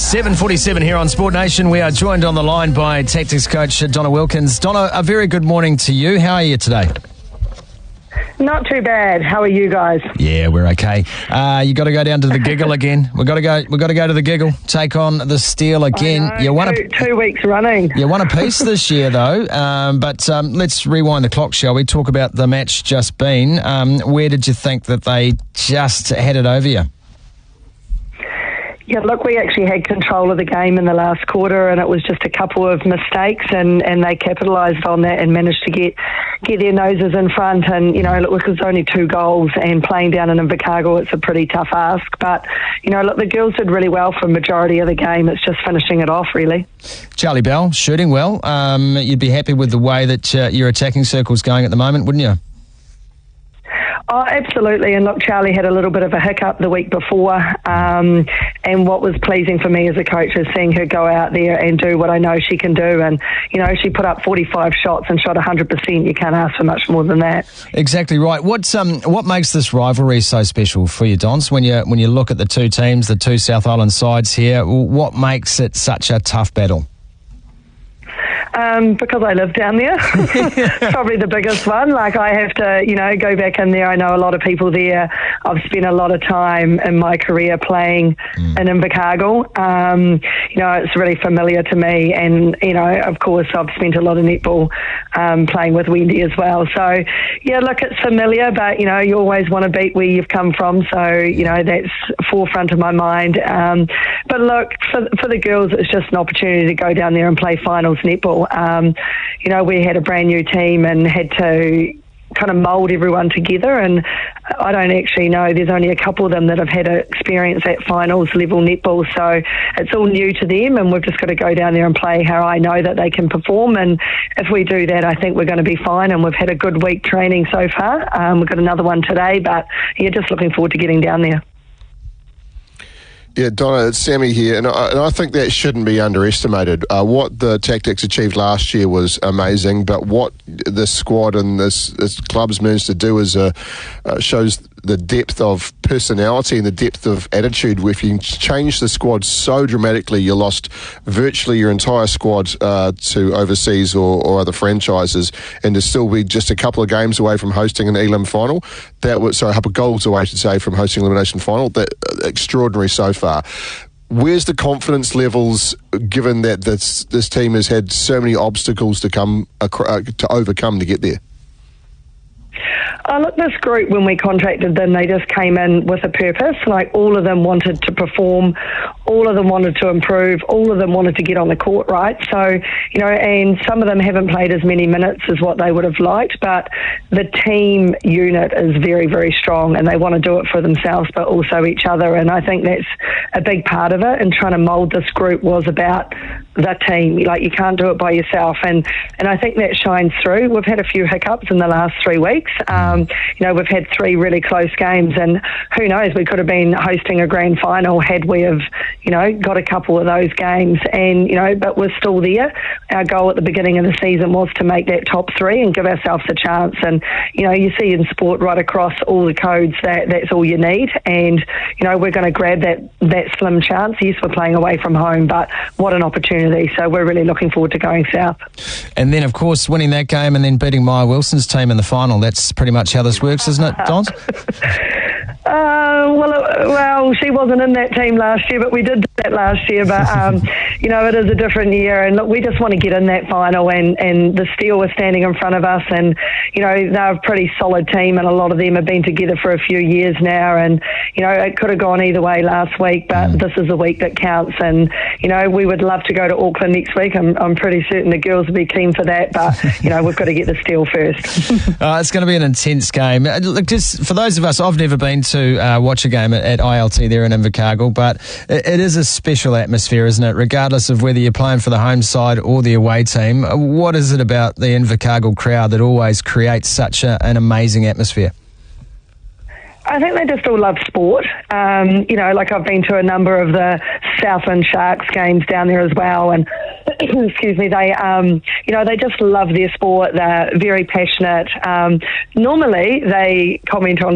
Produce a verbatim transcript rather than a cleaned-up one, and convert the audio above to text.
seven forty-seven here on Sport Nation. We are joined on the line by tactics coach Donna Wilkins. Donna, a very good morning to you. How are you today? Not too bad. How are you guys? Yeah, we're okay. Uh, you got to go down to the Giggle again. We've got to go. We've got to go to the Giggle. Take on the Steel again. Know, you won two, a, two weeks running. You won a piece this year, though. Um, but um, let's rewind the clock, shall we? Talk about the match just been. Um, where did you think that they just had it over you? Yeah, look, we actually had control of the game in the last quarter, and it was just a couple of mistakes, and, and they capitalised on that and managed to get get their noses in front. And, you know, look, it was only two goals, and playing down in Invercargill, it's a pretty tough ask. But, you know, look, the girls did really well for a majority of the game. It's just finishing it off, really. Charlie Bell, shooting well. Um, you'd be happy with the way that uh, your attacking circle's going at the moment, wouldn't you? Oh, absolutely. And look, Charlie had a little bit of a hiccup the week before. Um, and what was pleasing for me as a coach is seeing her go out there and do what I know she can do. And, you know, she put up forty-five shots and shot one hundred percent. You can't ask for much more than that. Exactly right. What's, um, what makes this rivalry so special for you, Dons, when you, when you look at the two teams, the two South Island sides here? What makes it such a tough battle? Um, because I live down there. Probably the biggest one. Like, I have to, you know, go back in there. I know a lot of people there. I've spent a lot of time in my career playing mm. in Invercargill. Um, you know, it's really familiar to me. And, you know, of course, I've spent a lot of netball um, playing with Wendy as well. So, yeah, look, it's familiar, but, you know, you always want to beat where you've come from. So, you know, that's forefront of my mind. Um, but look, for, for the girls, it's just an opportunity to go down there and play finals netball. Um, you know, we had a brand new team and had to kind of mould everyone together, and I don't actually know, there's only a couple of them that have had experience at finals level netball, so it's all new to them, and we've just got to go down there and play how I know that they can perform. And if we do that, I think we're going to be fine, and we've had a good week training so far. Um, we've got another one today, but yeah, just looking forward to getting down there. Yeah, Donna, it's Sammy here, and I, and I think that shouldn't be underestimated. Uh, what the Tactics achieved last year was amazing, but what this squad and this, this club's managed to do is uh, uh, shows the depth of personality and the depth of attitude. If you change the squad so dramatically, you lost virtually your entire squad uh, to overseas or, or other franchises, and to still be just a couple of games away from hosting an Elim final. That was sorry, a couple of goals away, I should say, from hosting elimination final. That uh, extraordinary so far. Where's the confidence levels, given that this this team has had so many obstacles to come uh, to overcome to get there? Uh, look, this group, when we contracted them, they just came in with a purpose. Like, all of them wanted to perform, all of them wanted to improve, all of them wanted to get on the court, right? So, you know, and some of them haven't played as many minutes as what they would have liked, but the team unit is very, very strong, and they want to do it for themselves, but also each other. And I think that's a big part of it. And trying to mould this group was about the team. Like, you can't do it by yourself. And, and I think that shines through. We've had a few hiccups in the last three weeks. Um, you know, we've had three really close games, and who knows, we could have been hosting a grand final had we have, you know, got a couple of those games. And, you know, but we're still there. Our goal at the beginning of the season was to make that top three and give ourselves a chance. And, you know, you see in sport right across all the codes that that's all you need. And, you know, we're going to grab that, that slim chance. Yes, we're playing away from home, but what an opportunity. So we're really looking forward to going south. And then, of course, winning that game and then beating Maya Wilson's team in the final. That's pretty much how this works, isn't it, Dons? Uh, well, uh, well, she wasn't in that team last year, but we did that last year. But, um, you know, it is a different year. And look, we just want to get in that final, and, and the Steel was standing in front of us. And, you know, they're a pretty solid team, and a lot of them have been together for a few years now. And, you know, it could have gone either way last week, but mm. this is the week that counts. And, you know, we would love to go to Auckland next week. I'm, I'm pretty certain the girls will be keen for that. But, you know, we've got to get the Steel first. uh, it's going to be an intense game. Look, just for those of us, I've never been to to uh, watch a game at, at I L T there in Invercargill, but it, it is a special atmosphere, isn't it, regardless of whether you're playing for the home side or the away team. What is it about the Invercargill crowd that always creates such a, an amazing atmosphere? I think they just all love sport. Um, you know, like I've been to a number of the Southland Sharks games down there as well, and excuse me, they, um, you know, they just love their sport. They're very passionate. Um, normally, they comment on